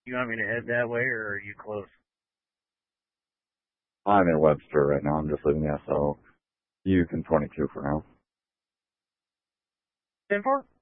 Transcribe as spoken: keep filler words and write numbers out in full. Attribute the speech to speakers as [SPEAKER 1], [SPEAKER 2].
[SPEAKER 1] You want me to head that way, or are you close?
[SPEAKER 2] I'm in Webster right now. I'm just leaving the S O. You can twenty-two for now.
[SPEAKER 1] ten four?